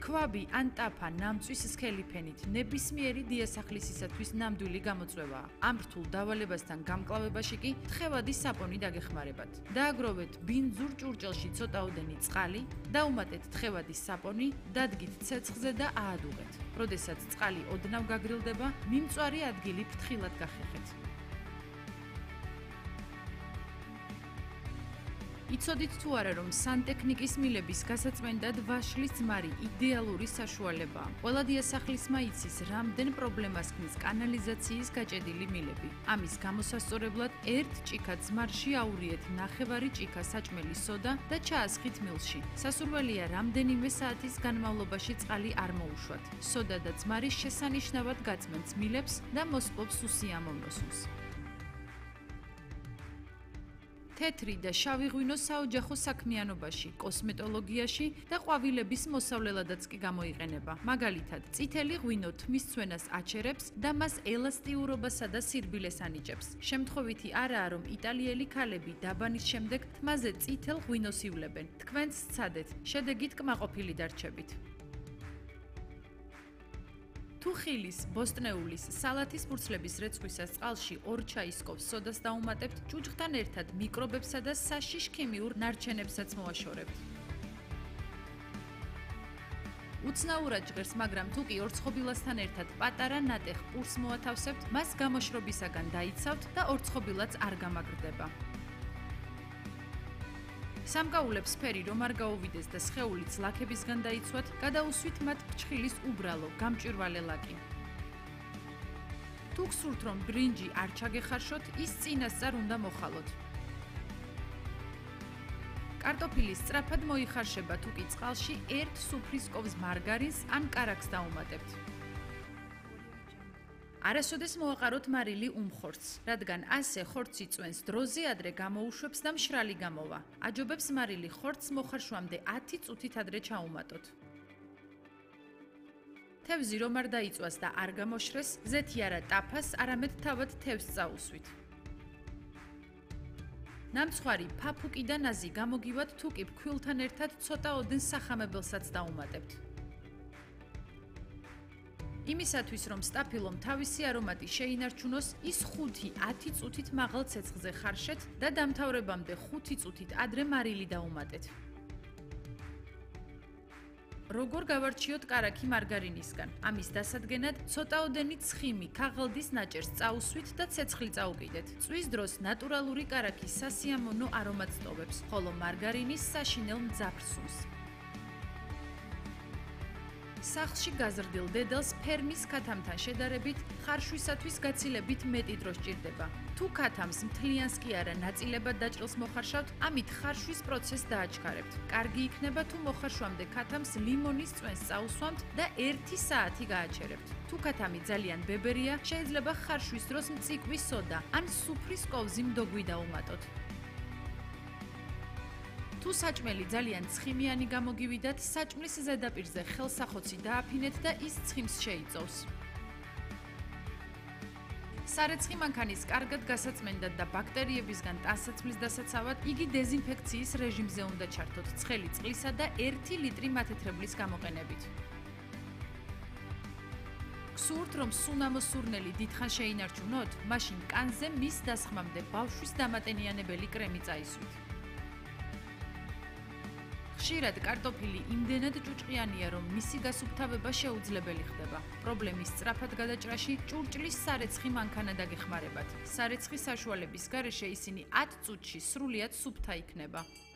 ქვაბი ან ტაფა ნამწვის სქელი ფენით ნებისმიერი დიასახლისისათვის ნამდვილი გამოწვევაა. ამ რთულ დავალებასთან გამკლავებაში კი თხევადი საპონი დაგეხმარებათ. დააგროვეთ ბინძურ ჭურჭელში ცოტაოდენი წყალი, დაუმატეთ თხევადის საპონი, დადგით ცეცხლზე და აადუღეთ. როდესაც წყალი ოდნავ გაგრილდება, მიმწვარი ადგილი ფრთხილად გახეხეთ. იცოდით თუ არა, რომ სანტექნიკის მილების გასაწმენდად ვაშლის ძმარი იდეალური საშუალებაა. ყველა დიასახლისმა იცის, რამდენ პრობლემას ქმნის კანალიზაციის გაჭედილი მილები. ამის გამოსასწორებლად ერთ ჭიქა ძმარში აურიეთ ნახევარი ჭიქა საჭმელი სოდა და ჩაასხით მილში. სასურველია რამდენიმე საათის განმავლობაში წყალი არ მოუშვათ. სოდა და ძმარი შესანიშნავად გაწმენს მილებს და მოსპობს უსიამოვნოს. თეთრი და შავი ღვინო საოჯახო საქმიანობაში, კოსმეტოლოგიაში და ყვავილების მოსავლელადაც კი გამოიყენება. მაგალითად, წითელი ღვინო თმის ცვენას აჩერებს და მას ელასტიურობასა და სირბილეს ანიჭებს. შემთხვევითი არაა, რომ იტალიელი ქალები დაბანის შემდეგ თმაზე წითელ ღვინოს ივლებენ. თქვენც სცადეთ, შედეგით კმაყოფილი დარჩებით. თუ ხილის, ბოსტნეულის, სალათის ფურცლების რეცხვისას წყალში 2 ჩაის კოვს სოდას დაუმატებთ, ჭუჭხთან ერთად მიკრობებსა და საშიშ ქიმიურ ნარჩენებსაც მოაშორებთ. უცნაურად ჟღერს, მაგრამ თუ კი ორცხობილასთან ერთად პატარა ნატეხ პურს მოათავსებთ, მას გამოშრობისაგან დაიცავთ და ორცხობილაც არ გამაგრდება. სამკაულებს ფერი რომ არ გაუვიდეს და სხეულიც ლაქებისგან დაიცვათ, გადაუსვით მათ ფრჩხილის უბრალო, გამჭვირვალე ლაკი. თუ გსურთ რომ ბრინჯი არ ჩაგეხარშოთ, ის წინასწარ უნდა მოხალოთ. კარტოფილი სწრაფად მოიხარშება, თუ კი წყალში 1 სუფრის კოვს მარგარინს ან კარაქს დაუმატებთ. არასოდეს მოაყაროთ მარილი უმხორცს, რადგან ასე ხორცი წვენს დროზე ადრე გამოუშვებს და მშრალი გამოვა. აჯობებს მარილი ხორცს მოხარშვამდე 10 წუთით ადრე ჩაუმატოთ. თევზი რომ არ დაიწვას და არ გამოშრეს, ზეთი არა ტაფას, არამედ თავად თევზს წაუსვით. ნამცხვარი ფაფუკი და ნაზი გამოგივათ, თუ კი ფქვილთან ერთად ცოტა ოდენ სახამებელსაც დაუმატებთ. იმისათვის, რომ სტაფილომ თავისი არომატი შეინარჩუნოს, ის 5-10 წუთით მაღალ ცეცხლზე ხარშეთ და დამთავრებამდე 5 წუთით ადრე მარილი დაუმატეთ. როგორ გავარჩიოთ კარაქი მარგარინისგან? ამის დასადგენად ცოტაოდენი ცხიმი ქაღალდის ნაჭერს წაუსვით და ცეცხლი წაუკიდეთ. წვის დროს ნატურალური კარაქი სასიამოვნო არომატს ტოვებს, ხოლო მარგარინის საშინელ მძაფრ სუნს. სახლში გაზრდილ დედალს ფერმის ქათამთან შედარებით ხარშვისათვის გაცილებით მეტი დრო სჭირდება. თუ ქათამს მთლიანს კი არა ნაწილებად დაჭრილს მოხარშავთ, ამით ხარშვის პროცესს დააჩქარებთ. კარგი იქნება თუ მოხარშვამდე ქათამს ლიმონის წვენს წაუსვამთ და 1 საათი გააჩერებთ. თუ ქათამი ძალიან ბებერია, შეიძლება ხარშვის დროს მწიკვის სოდა ან სუფრის კოვზი მდოგვი დაუმატოთ. თუ საჭმელი ძალიან ცხიმიანი გამოგივიდათ, საჭმლის ზედაპირზე ხელსახოცი დააფინეთ და ის ცხიმს შეიწოვს. სარეცხი მანქანის კარგად გასაწმენდად და ბაქტერიებისგან ტანსაცმლის დასაცავად, იგი დეზინფექციის რეჟიმზე უნდა ჩართოთ ცხელი წყლისა და 1 ლიტრი მათეთრებლის გამოყენებით. გსურთ, რომ სუნამო სურნელი დიდხან შეინარჩუნოთ, მაშინ კანზე მის დასხმამდე ბავშვის დამატენიანებელი კრემი წაისვით. ხშირად კარტოფილი იმდენად ჭუჭყიანია, რომ მისი გასუფთავება შეუძლებელი ხდება. პრობლემის სწრაფად გადაჭრაში ჭურჭლის სარეცხი მანქანა დაგეხმარებათ. სარეცხი საშუალების გარეშე ისინი 10 წუთში სრულიად სუფთა იქნება.